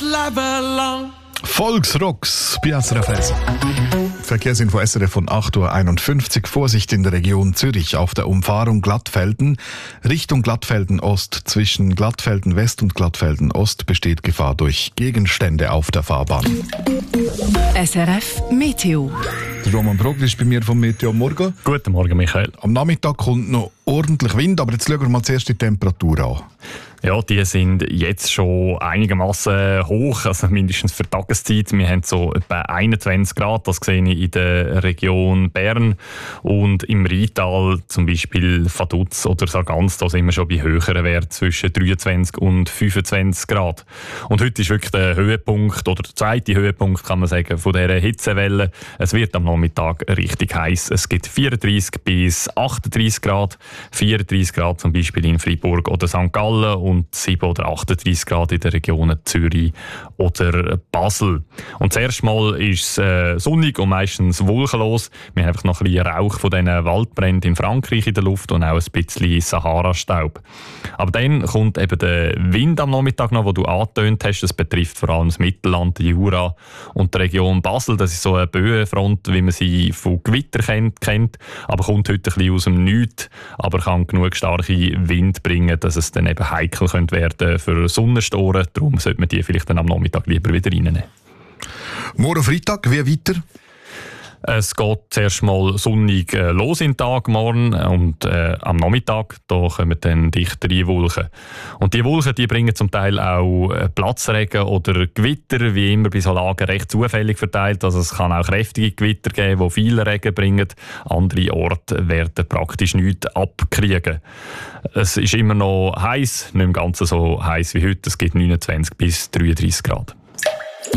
life long. Volksrocks, SRF 1. Verkehrsinfo SRF von 8.51 Uhr. Vorsicht in der Region Zürich auf der Umfahrung Glattfelden. Richtung Glattfelden Ost. Zwischen Glattfelden West und Glattfelden Ost besteht Gefahr durch Gegenstände auf der Fahrbahn. SRF Meteo. Der Roman Brogli ist bei mir vom Meteo. Morgen. Guten Morgen, Michael. Am Nachmittag kommt noch ordentlich Wind, aber jetzt schauen wir mal zuerst die Temperatur an. Ja, die sind jetzt schon einigermaßen hoch, also mindestens für die Tageszeit. Wir haben so etwa 21 Grad, das sehe ich in der Region Bern. Und im Rheintal, zum Beispiel Vaduz oder Sargans, da sind wir schon bei höheren Werten zwischen 23 und 25 Grad. Und heute ist wirklich der Höhepunkt, oder der zweite Höhepunkt, kann man sagen, von dieser Hitzewelle. Es wird am Nachmittag richtig heiß. Es gibt 34 bis 38 Grad, 34 Grad zum Beispiel in Freiburg oder St. Gallen und 7 oder 38 Grad in den Regionen Zürich oder Basel. Und zuerst mal ist es sonnig und meistens wolkenlos. Wir haben einfach noch ein bisschen Rauch von diesen Waldbränden in Frankreich in der Luft und auch ein bisschen Sahara-Staub. Aber dann kommt eben der Wind am Nachmittag noch, den du angetönt hast. Das betrifft vor allem das Mittelland, die Jura und die Region Basel. Das ist so eine Böenfront, wie man sie von Gewitter kennt, aber kommt heute ein bisschen aus dem Nichts, aber kann genug starke Wind bringen, dass es dann eben heikel könnte werden für Sonnenstoren. Darum sollte man die vielleicht dann am Nachmittag lieber wieder reinnehmen. Morgen Freitag, wie weiter? Es geht zuerst mal sonnig los in den Tag morgen und am Nachmittag da kommen dann dichtere Wolken. Und die Wolken die bringen zum Teil auch Platzregen oder Gewitter, wie immer bei so Lagen recht zufällig verteilt. Also es kann auch kräftige Gewitter geben, die viel Regen bringen. Andere Orte werden praktisch nichts abkriegen. Es ist immer noch heiß, nicht im Ganzen so heiß wie heute. Es gibt 29 bis 33 Grad.